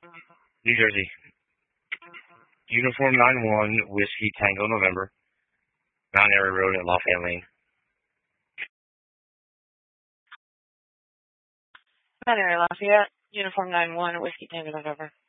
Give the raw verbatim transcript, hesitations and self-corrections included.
New Jersey. Uniform nine one, Whiskey Tango November. Mount Airy Road at Lafayette Lane. Mount Airy, Lafayette. Uniform nine one, Whiskey Tango November.